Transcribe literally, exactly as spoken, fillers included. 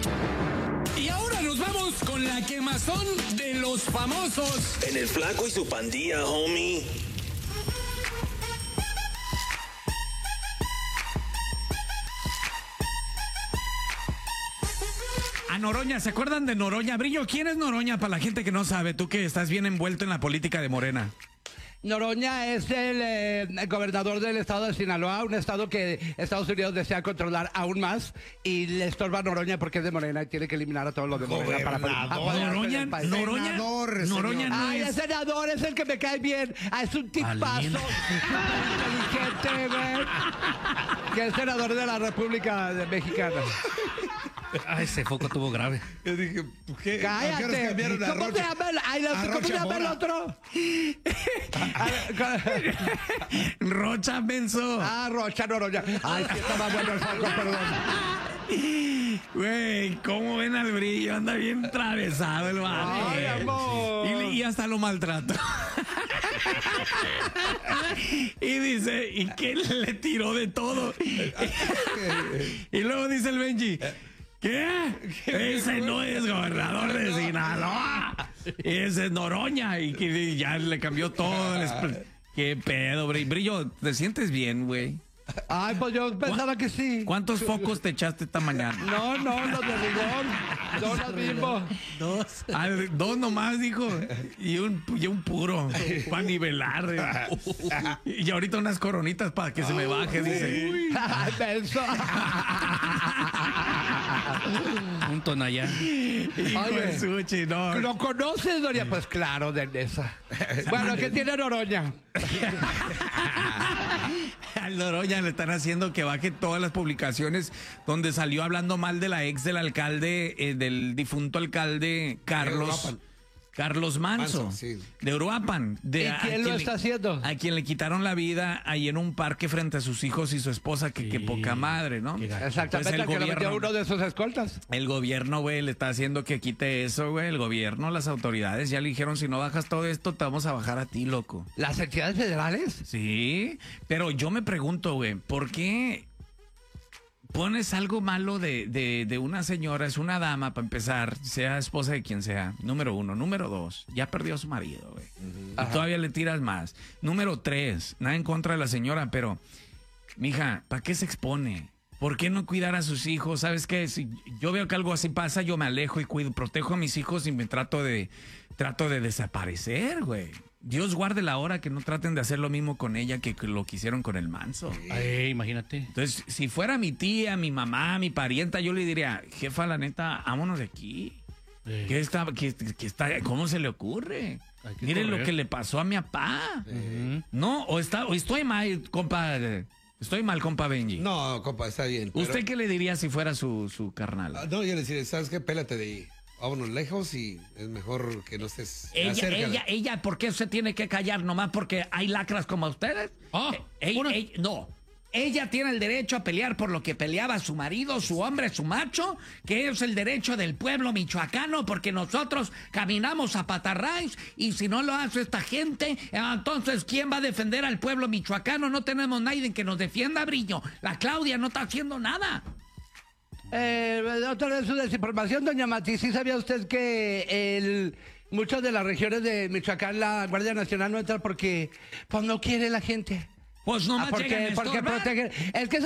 Y ahora nos vamos con la quemazón de los famosos. En el Flaco y su pandilla, homie. A Noroña, ¿se acuerdan de Noroña? Brillo, ¿quién es Noroña? Para la gente que no sabe, tú que estás bien envuelto en la política de Morena. Noroña es el eh, gobernador del estado de Sinaloa, un estado que Estados Unidos desea controlar aún más y le estorba a Noroña porque es de Morena y tiene que eliminar a todos los de Morena para Gobernador. Noroña, Noroña, Senador, Noroña no Ay, el es... senador es el que me cae bien. Ah, es un tipazo. Valiente. Inteligente, güey. Que es senador de la República Mexicana. Ah, ese foco tuvo grave. Yo dije, ¿qué? Cállate. ¿A qué horas cambiaron a ¿Cómo se Rocha? llama el, ay, no, A ¿cómo se Rocha llama el Mora. otro? Rocha menso. Ah, Rocha Noroña. Ay, sí estaba bueno el foco, perdón. Güey, ¿cómo ven al Brillo? Anda bien atravesado el vato. Ay, amor. Y, le- y hasta lo maltrato. Y dice, ¿y qué le tiró de todo? Y luego dice el Benji, ¿qué? Ese no es gobernador de Sinaloa. Ese es Noroña. Y que ya le cambió todo. el esp- ¿Qué pedo, Brillo? Brillo, ¿te sientes bien, güey? Ay, pues yo pensaba que sí. ¿Cuántos focos te echaste esta mañana? No, no, los de rigor. No los mismos. Dos. Ah, dos nomás, dijo. Y un, y un puro. Para nivelar. eh. Y ahorita unas coronitas para que se me baje, dice. Ay, menso. Un tonallá. Hijo de Suchi, no. ¿Lo conoces, Doria? Pues claro, de esa. Bueno, ¿qué tiene Noroña? Al Noroña le están haciendo que baje todas las publicaciones donde salió hablando mal de la ex del alcalde, eh, del difunto alcalde Carlos. Uruapan. Carlos Manso, Manso, sí. de Uruapan. De, ¿Y a quién lo le- está haciendo? A quien le quitaron la vida ahí en un parque frente a sus hijos y su esposa, que, que Sí. poca madre, ¿no? Qué gacho. Exactamente, Pues el que le metió gobierno- uno de sus escoltas. El gobierno, güey, le está haciendo que quite eso, güey. El gobierno, las autoridades ya le dijeron, si no bajas todo esto, te vamos a bajar a ti, loco. ¿Las entidades federales? Sí, pero yo me pregunto, güey, ¿por qué pones algo malo de, de, de una señora? Es una dama, para empezar, sea esposa de quien sea. Número uno. Número dos, ya perdió a su marido, güey. Y todavía le tiras más. Número tres, nada en contra de la señora, pero, mija, ¿para qué se expone? ¿Por qué no cuidar a sus hijos? ¿Sabes qué? Si yo veo que algo así pasa, yo me alejo y cuido, protejo a mis hijos y me trato de, trato de desaparecer, güey. Dios guarde la hora que no traten de hacer lo mismo con ella que lo que hicieron con el Manso. Ay, imagínate. Entonces, si fuera mi tía, mi mamá, mi parienta, yo le diría, jefa, la neta, vámonos de aquí. Eh. ¿Qué está, qué- qué está, ¿Cómo se le ocurre? Hay que Miren lo correr. que le pasó a mi papá. Ujú. No, o, está, o estoy mal, compa. Estoy mal, compa Benji. No, compa, está bien. pero- ¿Usted qué le diría si fuera su, su carnal? Ah, No, yo le decía, ¿sabes qué? Pélate de ahí. Vámonos lejos y es mejor que no estés Ella, acércale. ella, ella, ¿por qué se tiene que callar nomás porque hay lacras como ustedes? Ah, Eh, ey- una- ey- no. Ella tiene el derecho a pelear por lo que peleaba su marido, su hombre, su macho, que es el derecho del pueblo michoacano, porque nosotros caminamos a patarrays y si no lo hace esta gente, entonces ¿quién va a defender al pueblo michoacano? No tenemos nadie que nos defienda, Brillo. La Claudia no está haciendo nada. Eh, otra vez su desinformación, doña Mati. ¿Sí sabía usted que el, muchas de las regiones de Michoacán la Guardia Nacional no entra porque pues no quiere la gente? Pues Ah, nomás porque, llegan a porque estorbar. protegen. Es que